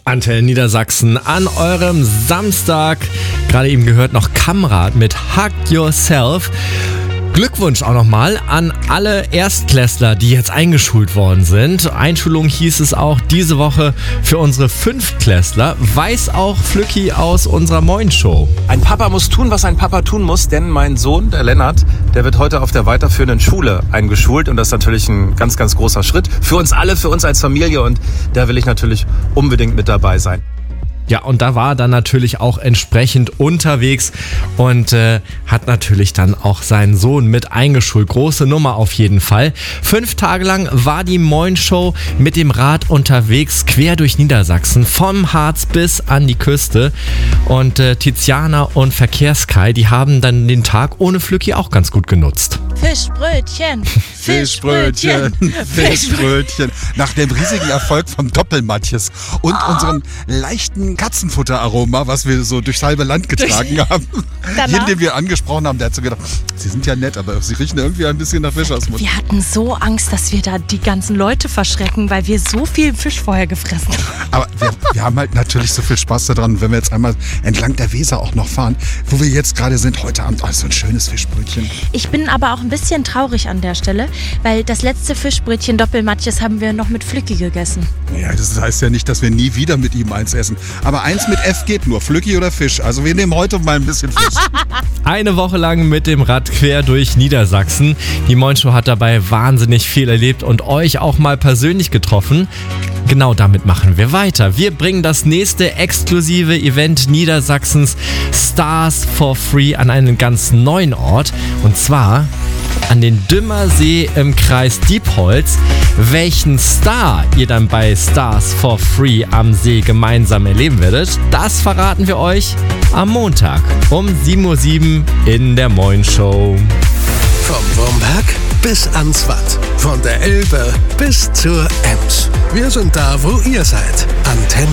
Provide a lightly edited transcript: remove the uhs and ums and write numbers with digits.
Antenne Niedersachsen an eurem Samstag. Gerade eben gehört noch Kamrat mit Hug Yourself. Glückwunsch auch nochmal an alle Erstklässler, die jetzt eingeschult worden sind. Einschulung hieß es auch diese Woche für unsere Fünftklässler. Weiß auch Flücki aus unserer Moin-Show. Ein Papa muss tun, was ein Papa tun muss, denn mein Sohn, der Lennart, der wird heute auf der weiterführenden Schule eingeschult und das ist natürlich ein ganz, ganz großer Schritt für uns alle, für uns als Familie und da will ich natürlich unbedingt mit dabei sein. Ja, und da war er dann natürlich auch entsprechend unterwegs und hat natürlich dann auch seinen Sohn mit eingeschult. Große Nummer auf jeden Fall. 5 Tage lang war die Moin-Show mit dem Rad unterwegs, quer durch Niedersachsen, vom Harz bis an die Küste. Und Tiziana und Verkehrskai, die haben dann den Tag ohne Flücki auch ganz gut genutzt. Fischbrötchen, Fischbrötchen, Fischbrötchen. Nach dem riesigen Erfolg vom Doppelmatjes und unserem leichten Katzenfutteraroma, was wir so durchs halbe Land getragen haben. Jeden, den wir angesprochen haben, der hat so gedacht, sie sind ja nett, aber sie riechen irgendwie ein bisschen nach Fisch aus Mund. Wir hatten so Angst, dass wir da die ganzen Leute verschrecken, weil wir so viel Fisch vorher gefressen haben. Aber wir haben halt natürlich so viel Spaß daran, wenn wir jetzt einmal entlang der Weser auch noch fahren, wo wir jetzt gerade sind, heute Abend, so ein schönes Fischbrötchen. Ich bin aber auch ein bisschen traurig an der Stelle, weil das letzte Fischbrötchen Doppelmatjes haben wir noch mit Flücki gegessen. Ja, das heißt ja nicht, dass wir nie wieder mit ihm eins essen. Aber eins mit F geht nur, Flücki oder Fisch. Also wir nehmen heute mal ein bisschen Fisch. Eine Woche lang mit dem Rad quer durch Niedersachsen. Die Moin-Show hat dabei wahnsinnig viel erlebt und euch auch mal persönlich getroffen. Genau damit machen wir weiter. Wir bringen das nächste exklusive Event Niedersachsens, Stars for Free, an einen ganz neuen Ort. Und zwar an den Dümmersee im Kreis Diepholz. Welchen Star ihr dann bei Stars for Free am See gemeinsam erleben werdet, das verraten wir euch am Montag um 7:07 Uhr in der Moin-Show. Vom Wurmberg bis ans Watt, von der Elbe bis zur Ems. Wir sind da, wo ihr seid. Antenne